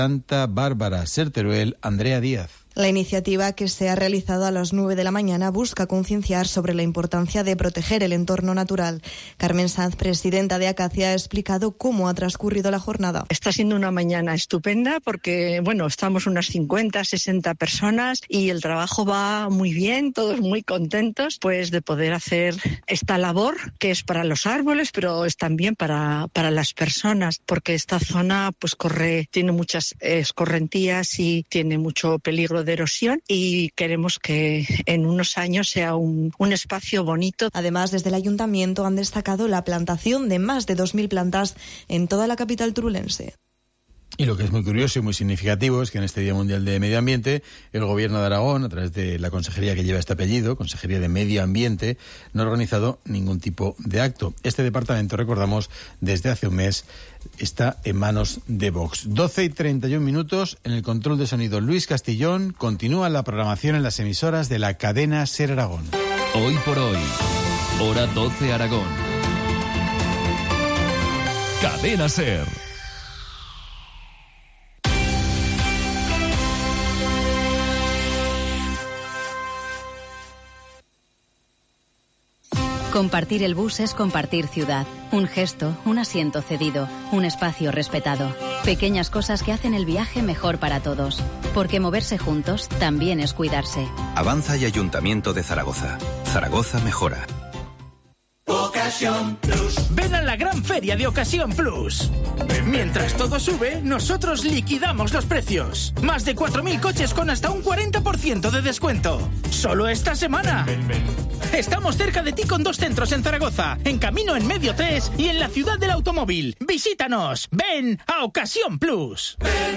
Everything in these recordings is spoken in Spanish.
Santa Bárbara, Ser Teruel, Andrea Díaz. La iniciativa, que se ha realizado a las 9 de la mañana, busca concienciar sobre la importancia de proteger el entorno natural. Carmen Sanz, presidenta de Acacia, ha explicado cómo ha transcurrido la jornada. Está siendo una mañana estupenda porque, estamos unas 50, 60 personas y el trabajo va muy bien, todos muy contentos pues de poder hacer esta labor que es para los árboles, pero es también para las personas, porque esta zona tiene muchas escorrentías y tiene mucho peligro de erosión y queremos que en unos años sea un espacio bonito. Además, desde el Ayuntamiento han destacado la plantación de más de 2.000 plantas en toda la capital turulense. Y lo que es muy curioso y muy significativo es que en este Día Mundial de Medio Ambiente, el Gobierno de Aragón, a través de la consejería que lleva este apellido, Consejería de Medio Ambiente, no ha organizado ningún tipo de acto. Este departamento, recordamos, desde hace un mes está en manos de Vox. 12:31, en el control de sonido Luis Castillón. Continúa la programación en las emisoras de la cadena Ser Aragón. Hoy por hoy, hora 12 Aragón. Cadena Ser. Compartir el bus es compartir ciudad. Un gesto, un asiento cedido, un espacio respetado. Pequeñas cosas que hacen el viaje mejor para todos. Porque moverse juntos también es cuidarse. Avanza y Ayuntamiento de Zaragoza. Zaragoza mejora. Ocasión Plus. Ven a la gran feria de Ocasión Plus. Mientras todo sube, nosotros liquidamos los precios. Más de 4.000 coches con hasta un 40% de descuento. Solo esta semana. Estamos cerca de ti con 2 centros en Zaragoza, en Camino en Medio 3 y en la Ciudad del Automóvil. Visítanos. Ven a Ocasión Plus.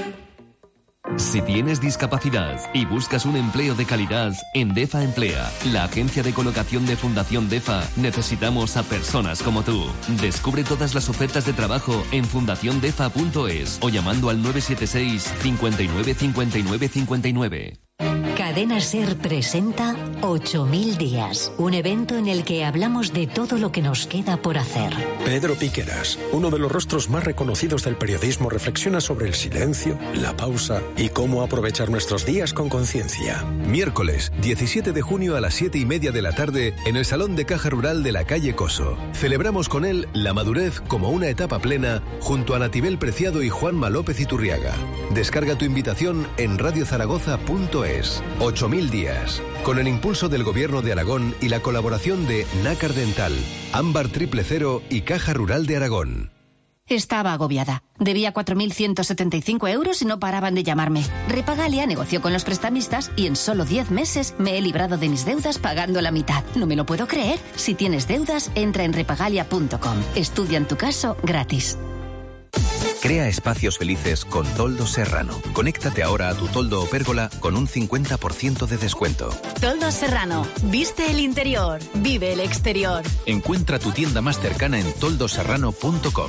Si tienes discapacidad y buscas un empleo de calidad, en DEFA Emplea, la agencia de colocación de Fundación DEFA, necesitamos a personas como tú. Descubre todas las ofertas de trabajo en fundaciondefa.es o llamando al 976 59 59 59. Cadena Ser presenta 8000 días, un evento en el que hablamos de todo lo que nos queda por hacer. Pedro Piqueras, uno de los rostros más reconocidos del periodismo, reflexiona sobre el silencio, la pausa y cómo aprovechar nuestros días con conciencia. Miércoles, 17 de junio a las 7:30 de la tarde, en el Salón de Caja Rural de la calle Coso. Celebramos con él la madurez como una etapa plena, junto a Natibel Preciado y Juanma López Iturriaga. Descarga tu invitación en radiozaragoza.es. 8000 días, con el impulso del Gobierno de Aragón y la colaboración de Nácar Dental, Ámbar 000 y Caja Rural de Aragón. Estaba agobiada. Debía 4.175 euros y no paraban de llamarme. Repagalia negoció con los prestamistas y en solo 10 meses me he librado de mis deudas pagando la mitad. No me lo puedo creer. Si tienes deudas, entra en repagalia.com. Estudia en tu caso gratis. Crea espacios felices con Toldos Serrano. Conéctate ahora a tu toldo o pérgola con un 50% de descuento. Toldos Serrano. Viste el interior. Vive el exterior. Encuentra tu tienda más cercana en toldoserrano.com.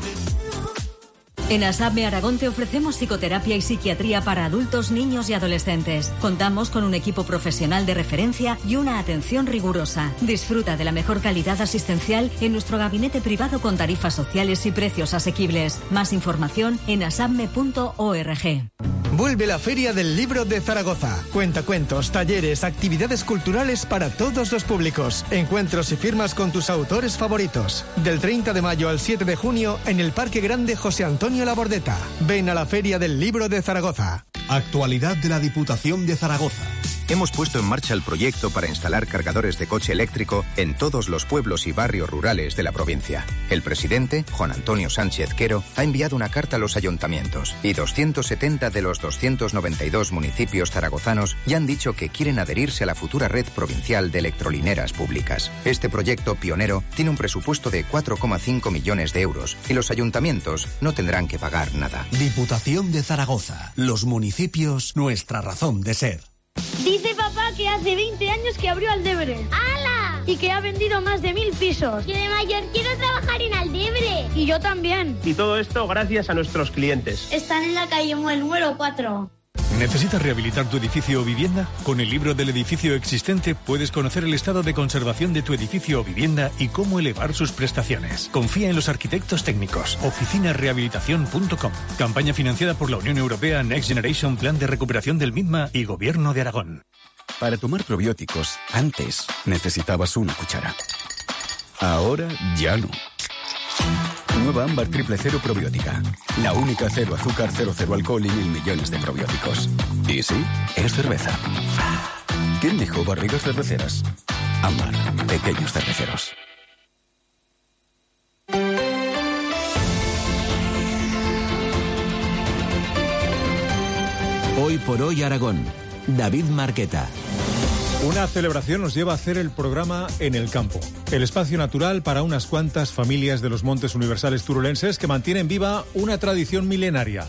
En ASAPME Aragón te ofrecemos psicoterapia y psiquiatría para adultos, niños y adolescentes. Contamos con un equipo profesional de referencia y una atención rigurosa. Disfruta de la mejor calidad asistencial en nuestro gabinete privado con tarifas sociales y precios asequibles. Más información en asapme.org. Vuelve la Feria del Libro de Zaragoza. Cuentacuentos, talleres, actividades culturales para todos los públicos. Encuentros y firmas con tus autores favoritos. Del 30 de mayo al 7 de junio en el Parque Grande José Antonio Labordeta. Ven a la Feria del Libro de Zaragoza. Actualidad de la Diputación de Zaragoza. Hemos puesto en marcha el proyecto para instalar cargadores de coche eléctrico en todos los pueblos y barrios rurales de la provincia. El presidente, Juan Antonio Sánchez Quero, ha enviado una carta a los ayuntamientos y 270 de los 292 municipios zaragozanos ya han dicho que quieren adherirse a la futura red provincial de electrolineras públicas. Este proyecto pionero tiene un presupuesto de 4,5 millones de euros y los ayuntamientos no tendrán que pagar nada. Diputación de Zaragoza. Los municipios, nuestra razón de ser. Dice papá que hace 20 años que abrió Aldebre. ¡Hala! Y que ha vendido más de 1000 pisos. Yo de mayor quiero trabajar en Aldebre. Y yo también. Y todo esto gracias a nuestros clientes. Están en la calle Muel número 4. ¿Necesitas rehabilitar tu edificio o vivienda? Con el libro del edificio existente puedes conocer el estado de conservación de tu edificio o vivienda y cómo elevar sus prestaciones. Confía en los arquitectos técnicos. Oficinarehabilitación.com. Campaña financiada por la Unión Europea Next Generation Plan de Recuperación del Misma y Gobierno de Aragón. Para tomar probióticos, antes necesitabas una cuchara. Ahora ya no. Nueva Ámbar Triple Cero Probiótica. La única cero azúcar, cero alcohol y 1.000 millones de probióticos. Y sí, es cerveza. ¿Quién dijo barrigas cerveceras? Ámbar, pequeños cerveceros. Hoy por hoy Aragón. David Marqueta. Una celebración nos lleva a hacer el programa en el campo. El espacio natural para unas cuantas familias de los Montes Universales turulenses que mantienen viva una tradición milenaria.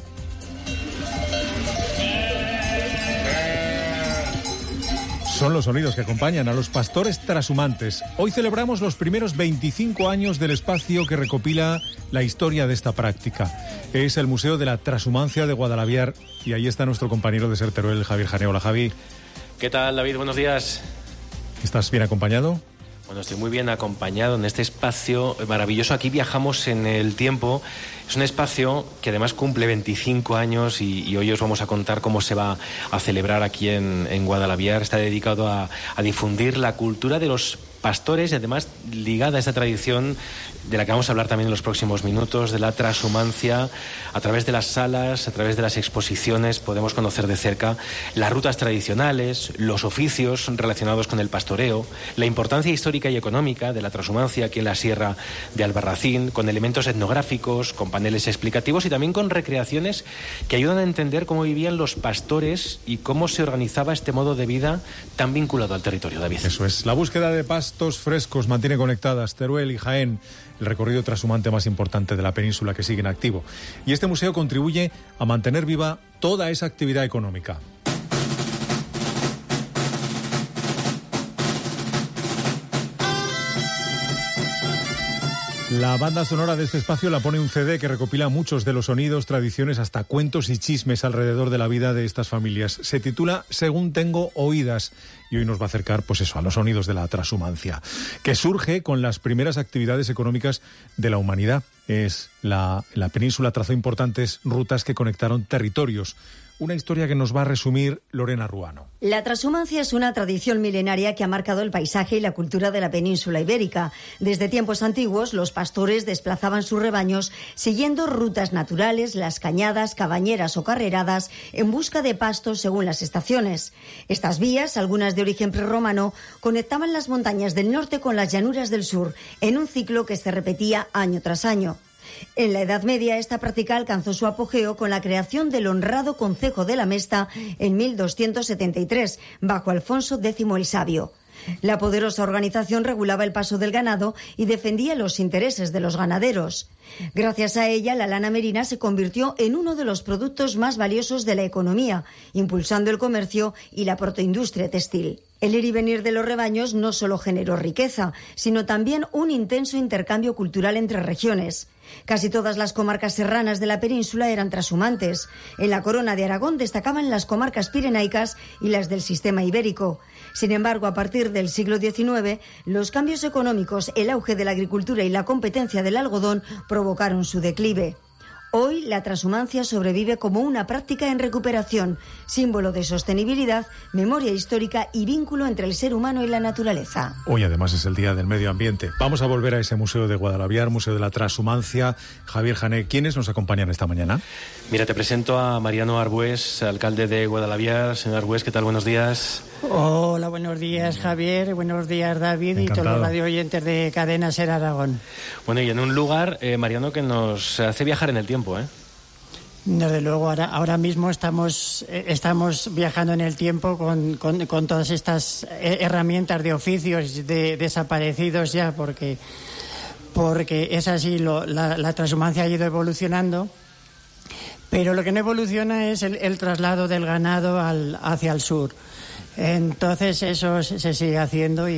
Son los sonidos que acompañan a los pastores trashumantes. Hoy celebramos los primeros 25 años del espacio que recopila la historia de esta práctica. Es el Museo de la Trashumancia de Guadalaviar y ahí está nuestro compañero de Ser Teruel, Javier Jané. Hola, Javi. ¿Qué tal, David? Buenos días. ¿Estás bien acompañado? Bueno, estoy muy bien acompañado en este espacio maravilloso. Aquí viajamos en el tiempo. Es un espacio que además cumple 25 años y hoy os vamos a contar cómo se va a celebrar aquí en Guadalaviar. Está dedicado a difundir la cultura de los pastores y además ligada a esta tradición de la que vamos a hablar también en los próximos minutos, de la trashumancia. A través de las salas, a través de las exposiciones podemos conocer de cerca las rutas tradicionales, los oficios relacionados con el pastoreo, la importancia histórica y económica de la trashumancia aquí en la Sierra de Albarracín, con elementos etnográficos, con paneles explicativos y también con recreaciones que ayudan a entender cómo vivían los pastores y cómo se organizaba este modo de vida tan vinculado al territorio, David. Eso es. La búsqueda de pastos frescos mantiene conectadas Teruel y Jaén, el recorrido trashumante más importante de la península que sigue en activo. Y este museo contribuye a mantener viva toda esa actividad económica. La banda sonora de este espacio la pone un CD que recopila muchos de los sonidos, tradiciones, hasta cuentos y chismes alrededor de la vida de estas familias. Se titula Según tengo oídas y hoy nos va a acercar, pues eso, a los sonidos de la trashumancia, que surge con las primeras actividades económicas de la humanidad. La península trazó importantes rutas que conectaron territorios. Una historia que nos va a resumir Lorena Ruano. La trashumancia es una tradición milenaria que ha marcado el paisaje y la cultura de la península ibérica. Desde tiempos antiguos, los pastores desplazaban sus rebaños siguiendo rutas naturales, las cañadas, cabañeras o carreradas, en busca de pastos según las estaciones. Estas vías, algunas de origen prerromano, conectaban las montañas del norte con las llanuras del sur, en un ciclo que se repetía año tras año. En la Edad Media, esta práctica alcanzó su apogeo con la creación del honrado Concejo de la Mesta en 1273, bajo Alfonso X el Sabio. La poderosa organización regulaba el paso del ganado y defendía los intereses de los ganaderos. Gracias a ella, la lana merina se convirtió en uno de los productos más valiosos de la economía, impulsando el comercio y la protoindustria textil. El ir y venir de los rebaños no solo generó riqueza, sino también un intenso intercambio cultural entre regiones. Casi todas las comarcas serranas de la península eran trashumantes. En la corona de Aragón destacaban las comarcas pirenaicas y las del sistema ibérico. Sin embargo, a partir del siglo XIX, los cambios económicos, el auge de la agricultura y la competencia del algodón provocaron su declive. Hoy, la trashumancia sobrevive como una práctica en recuperación, símbolo de sostenibilidad, memoria histórica y vínculo entre el ser humano y la naturaleza. Hoy, además, es el Día del Medio Ambiente. Vamos a volver a ese museo de Guadalaviar, Museo de la Trashumancia. Javier Jané, ¿quiénes nos acompañan esta mañana? Mira, te presento a Mariano Arbués, alcalde de Guadalaviar. Señor Arbués, ¿qué tal? Buenos días. Hola, buenos días, Javier. Buenos días, David. Encantado. Y todos los radio oyentes de Cadena Ser Aragón. Bueno, y en un lugar, Mariano, que nos hace viajar en el tiempo, ¿eh? Desde luego, ahora mismo estamos viajando en el tiempo con todas estas herramientas de oficios desaparecidos ya, porque es así, la trashumancia ha ido evolucionando. Pero lo que no evoluciona es el traslado del ganado hacia el sur. Entonces eso se sigue haciendo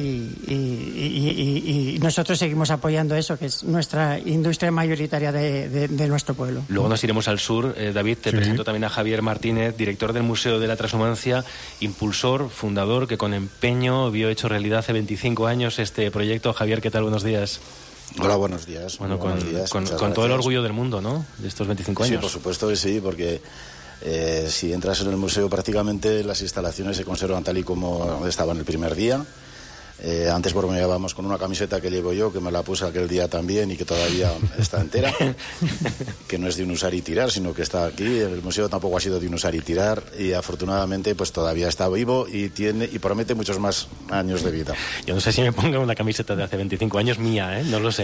y nosotros seguimos apoyando eso, que es nuestra industria mayoritaria de nuestro pueblo. Luego nos iremos al sur. David, te presento también a Javier Martínez, director del Museo de la Transhumancia, impulsor, fundador, que con empeño vio hecho realidad hace 25 años este proyecto. Javier, ¿qué tal? Buenos días. Hola, buenos días. Bueno, buenos días. Con todo el orgullo del mundo, ¿no?, de estos 25 años. Sí, por supuesto que sí, porque si entras en el museo prácticamente las instalaciones se conservan tal y como estaban el primer día. Antes bromeábamos con una camiseta que llevo yo, que me la puse aquel día también y que todavía está entera, que no es de un usar y tirar, sino que está aquí. El museo tampoco ha sido de un usar y tirar y afortunadamente pues todavía está vivo y promete muchos más años de vida. Yo no sé si me pongo una camiseta de hace 25 años mía, no lo sé.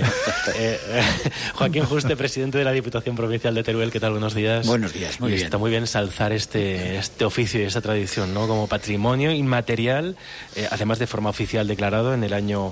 Joaquín Juste, presidente de la Diputación Provincial de Teruel, ¿qué tal? Buenos días. Buenos días, muy bien. Está muy bien ensalzar este oficio y esta tradición, ¿no?, como patrimonio inmaterial, además de forma oficial declarado en el año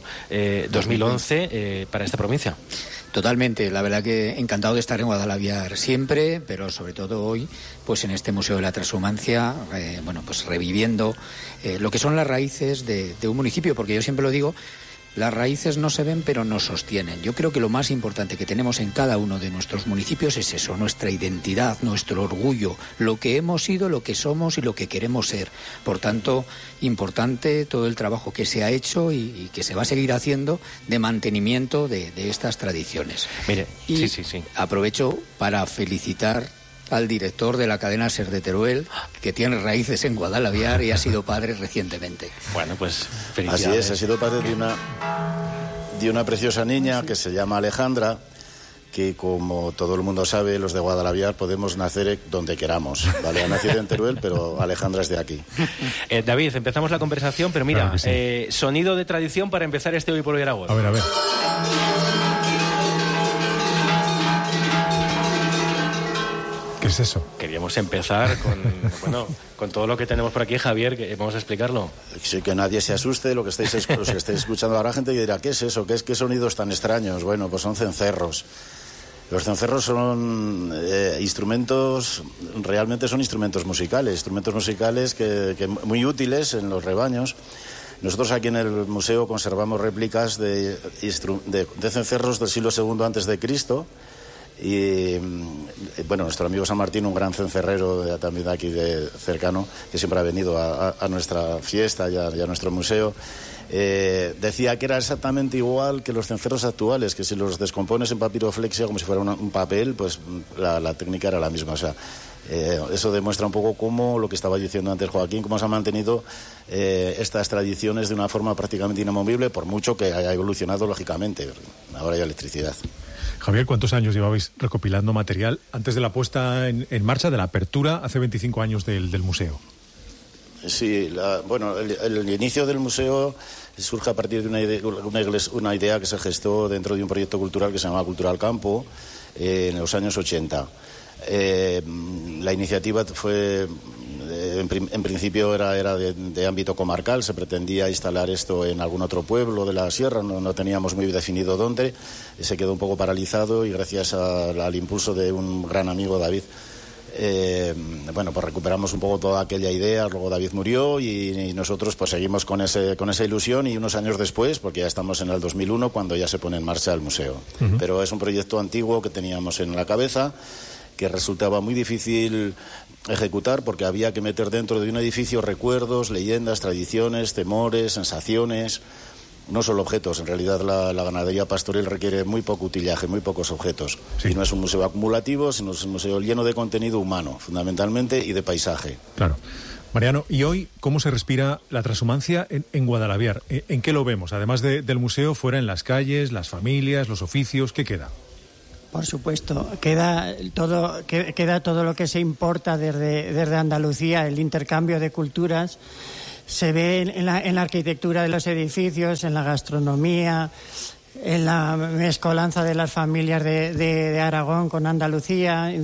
2011 para esta provincia. Totalmente, la verdad que encantado de estar en Guadalaviar siempre, pero sobre todo hoy, pues en este Museo de la Transhumancia, pues reviviendo lo que son las raíces de un municipio, porque yo siempre lo digo, las raíces no se ven pero nos sostienen. Yo creo que lo más importante que tenemos en cada uno de nuestros municipios es eso, nuestra identidad, nuestro orgullo, lo que hemos sido, lo que somos y lo que queremos ser. Por tanto, importante todo el trabajo que se ha hecho y que se va a seguir haciendo de mantenimiento de estas tradiciones. Mire, y sí. Aprovecho para felicitar al director de la cadena SER de Teruel, que tiene raíces en Guadalaviar y ha sido padre recientemente. Bueno, pues felicidades. Así es, ha sido padre de una preciosa niña que se llama Alejandra, que como todo el mundo sabe, los de Guadalaviar podemos nacer donde queramos, ¿vale? Ha nacido en Teruel, pero Alejandra es de aquí. David, empezamos la conversación, pero mira, claro sí. Sonido de tradición para empezar este Hoy por Hoy Aragón. A ver. ¿Qué es eso? Queríamos empezar con todo lo que tenemos por aquí, Javier, que vamos a explicarlo. Sí, que nadie se asuste, los que estáis escuchando ahora, gente que dirá, ¿qué es eso? ¿Qué sonidos tan extraños? Bueno, pues son cencerros. Los cencerros son instrumentos, realmente son instrumentos musicales que muy útiles en los rebaños. Nosotros aquí en el museo conservamos réplicas de cencerros del siglo II antes de Cristo. Y bueno, nuestro amigo San Martín, un gran cencerrero también de aquí cercano, que siempre ha venido a nuestra fiesta y a nuestro museo, decía que era exactamente igual que los cencerros actuales, que si los descompones en papiroflexia como si fuera un papel, pues la técnica era la misma. O sea, eso demuestra un poco cómo, lo que estaba diciendo antes Joaquín, cómo se han mantenido estas tradiciones de una forma prácticamente inamovible, por mucho que haya evolucionado lógicamente. Ahora hay electricidad. Javier, ¿cuántos años llevabais recopilando material antes de la puesta en marcha, de la apertura, hace 25 años del museo? Sí, el inicio del museo surge a partir de una idea que se gestó dentro de un proyecto cultural que se llama Cultural Campo en los años 80. La iniciativa fue, en principio era de ámbito comarcal, se pretendía instalar esto en algún otro pueblo de la sierra, no teníamos muy definido dónde, se quedó un poco paralizado y gracias al impulso de un gran amigo, David, pues recuperamos un poco toda aquella idea. Luego David murió y nosotros pues seguimos con esa ilusión, y unos años después, porque ya estamos en el 2001, cuando ya se pone en marcha el museo. Uh-huh. Pero es un proyecto antiguo que teníamos en la cabeza, que resultaba muy difícil ejecutar porque había que meter dentro de un edificio recuerdos, leyendas, tradiciones, temores, sensaciones, no solo objetos. En realidad la ganadería pastoril requiere muy poco utillaje, muy pocos objetos. Sí. Y no es un museo acumulativo, sino es un museo lleno de contenido humano, fundamentalmente, y de paisaje. Claro. Mariano, ¿y hoy cómo se respira la transhumancia en Guadalaviar? ¿En qué lo vemos? Además del museo, fuera en las calles, las familias, los oficios, ¿qué queda? Por supuesto, queda todo lo que se importa desde Andalucía, el intercambio de culturas. Se ve en la arquitectura de los edificios, en la gastronomía, en la mezcolanza de las familias de Aragón con Andalucía.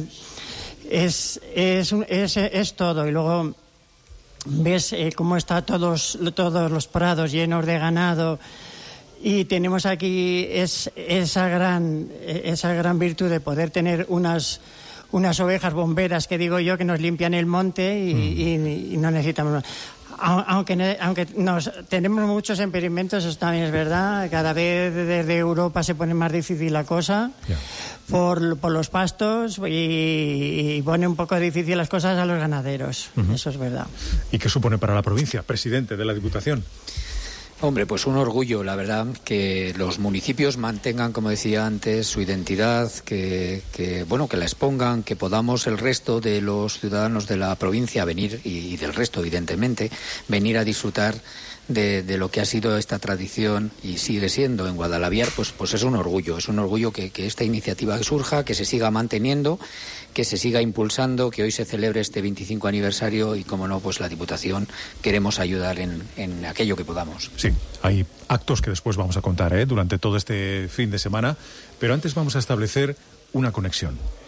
Es todo. Y luego ves cómo están todos los prados llenos de ganado. Y tenemos aquí esa gran virtud de poder tener unas unas ovejas bomberas, que digo yo, que nos limpian el monte y no necesitamos... Aunque tenemos muchos impedimentos, eso también es verdad. Cada vez desde Europa se pone más difícil la cosa por los pastos y pone un poco difícil las cosas a los ganaderos. Eso es verdad. ¿Y qué supone para la provincia, presidente de la Diputación? Hombre, pues un orgullo, la verdad, que los municipios mantengan, como decía antes, su identidad, que la expongan, que podamos el resto de los ciudadanos de la provincia venir, y del resto, evidentemente, venir a disfrutar de lo que ha sido esta tradición y sigue siendo en Guadalaviar, pues es un orgullo que esta iniciativa surja, que se siga manteniendo, que se siga impulsando, que hoy se celebre este 25 aniversario y, como no, pues la Diputación queremos ayudar en aquello que podamos. Sí, hay actos que después vamos a contar durante todo este fin de semana, pero antes vamos a establecer una conexión.